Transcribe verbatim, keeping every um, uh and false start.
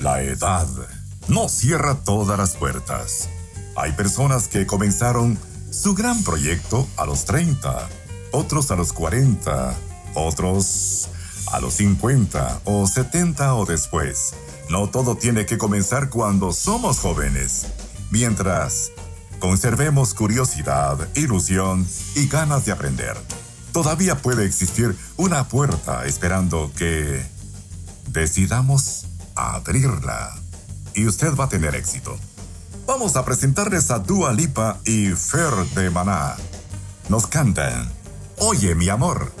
La edad no cierra todas las puertas. Hay personas que comenzaron su gran proyecto a los treinta, otros a los cuarenta, otros a los cincuenta o setenta o después. No todo tiene que comenzar cuando somos jóvenes. Mientras conservemos curiosidad, ilusión y ganas de aprender, todavía puede existir una puerta esperando que decidamos abrirla. Y usted va a tener éxito. Vamos a presentarles a Dua Lipa y Fer de Maná. Nos cantan Oye, mi amor.